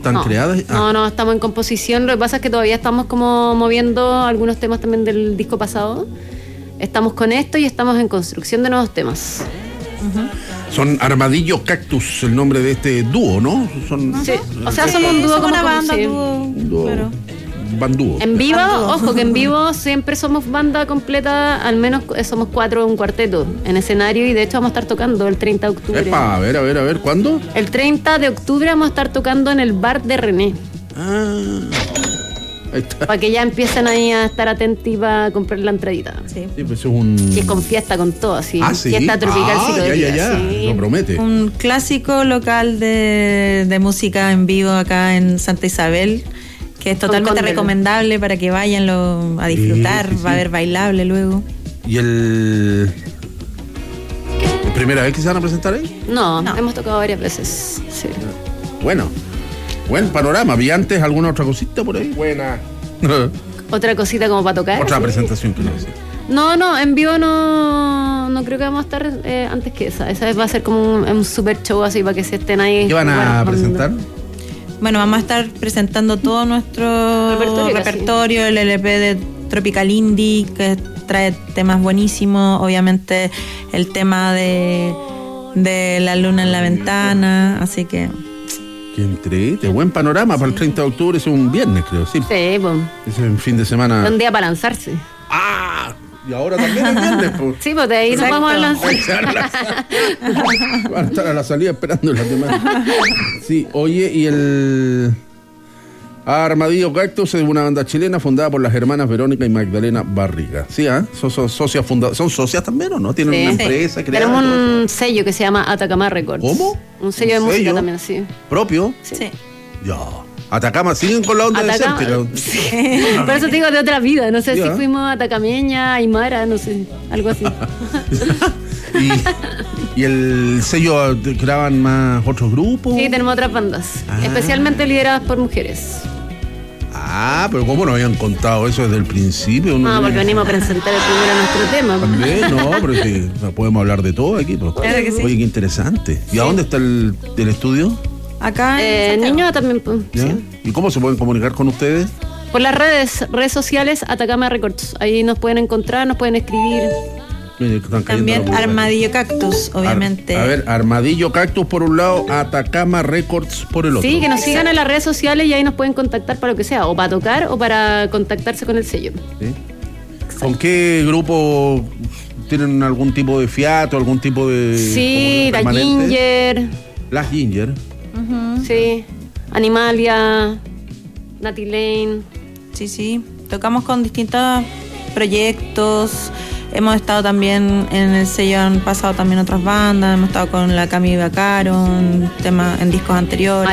¿Están creadas? No, estamos en composición. Lo que pasa es que todavía estamos como moviendo algunos temas también del disco pasado. Estamos con esto y estamos en construcción de nuevos temas. Son Armadillo Cactus, el nombre de este dúo, ¿no? Sí, o sea, somos un dúo como una banda, sí. Dúo. Claro. Bandúo. En vivo, ojo, que en vivo siempre somos banda completa, al menos somos 4 un cuarteto en escenario, y de hecho vamos a estar tocando el 30 de octubre. Epa, a ver, ¿cuándo? El 30 de octubre vamos a estar tocando en el bar de René. Ahí está. Para que ya empiecen ahí a estar atentos y para comprar la entradita. Sí. Sí, pues es un... Que es con fiesta, con todo, así. ¿Sí? Fiesta tropical psicodélica. Ya. Sí. Lo promete. Un clásico local de música en vivo acá en Santa Isabel, que es totalmente Condel. recomendable para que vayan a disfrutar. Sí. Va a haber bailable luego. ¿Y el... ¿Es primera vez que se van a presentar ahí? No, No. hemos tocado varias veces. Sí. Bueno, buen panorama. ¿Vi antes alguna otra cosita por ahí? Buena. Otra cosita como para tocar. Otra ¿sí? presentación que no sé. No, en vivo no creo que vamos a estar antes que esa. Esa vez va a ser como un super show así para que se estén ahí. ¿Qué van a presentar? Bueno, vamos a estar presentando todo nuestro repertorio, el LP de Tropical Indie, que trae temas buenísimos. Obviamente el tema de la luna en la ventana, así que... Qué entrete, buen panorama para el 30 de octubre, es un viernes creo, sí. Sí, pues. Es un fin de semana. Un día para lanzarse. ¡Ah! Y ahora también es viernes, pues. Sí, pues de ahí nos vamos a lanzar. Van a estar a la salida esperando las demás. Sí, oye, y el Armadillo Cactus es una banda chilena fundada por las hermanas Verónica y Magdalena Barriga. Sí, son socias fundadoras. ¿Son socias también o no? ¿Tienen una empresa creada? Tenemos un sello que se llama Atacama Records. ¿Cómo? Un sello de música también, sí. ¿Propio? Sí. Ya. Atacama, siguen con la onda de Céntrica. Sí. Por eso te digo de otra vida. No sé si fuimos atacameña, aymara, no sé, algo así. ¿Y el sello graban más otros grupos? Sí, tenemos otras bandas, especialmente lideradas por mujeres. Pero ¿cómo nos habían contado eso desde el principio? No, porque venimos a presentar primero nuestro tema. También, no, pero sí, podemos hablar de todo aquí. Pues. Claro que sí. Oye, qué interesante. ¿Y a dónde está el estudio? Acá en Niños también, pues, sí. ¿Y cómo se pueden comunicar con ustedes? Por las redes sociales Atacama Records. Ahí nos pueden encontrar, nos pueden escribir. También Armadillo Cactus, obviamente. A ver, Armadillo Cactus por un lado, Atacama Records por el otro. Sí, que nos sigan en las redes sociales y ahí nos pueden contactar para lo que sea, o para tocar o para contactarse con el sello. ¿Sí? ¿Con qué grupo tienen algún tipo de fiato, algún tipo de... Sí, la Ginger. Las Ginger. Sí, Animalia, Natty Lane. Sí, tocamos con distintos proyectos. Hemos estado también en el sello, han pasado también otras bandas. Hemos estado con la Cami Bacaro en discos anteriores.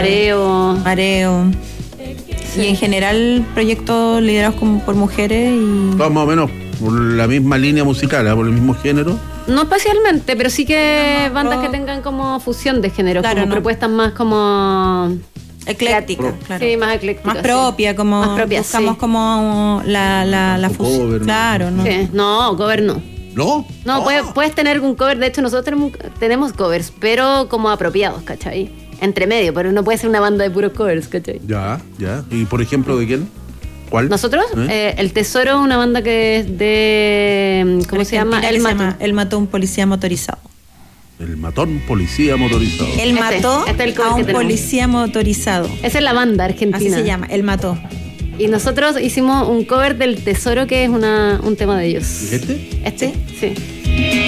Mareo. Sí. Y en general proyectos liderados como por mujeres y... Todos más o menos por la misma línea musical, por el mismo género. No especialmente, pero sí que bandas que tengan como fusión de género, claro, como propuestas más como... ecléctica, claro. Sí, más ecléctica. Más propia, como más propia, buscamos sí. como la fusión. Cover, claro, ¿no? Sí. No, cover no. ¿No? No, puedes tener un cover. De hecho, nosotros tenemos covers, pero como apropiados, ¿cachai? Entre medio, pero no puede ser una banda de puros covers, ¿cachai? Ya. ¿Y por ejemplo de quién? ¿Cuál? ¿Nosotros? El Tesoro, una banda que es de... ¿Cómo se llama? Él mató a un policía motorizado. El matón policía motorizado. Él mató a un policía motorizado. Esa es la banda argentina. Así se llama, Él mató. Y nosotros hicimos un cover del Tesoro, que es un tema de ellos. ¿Y este? Sí.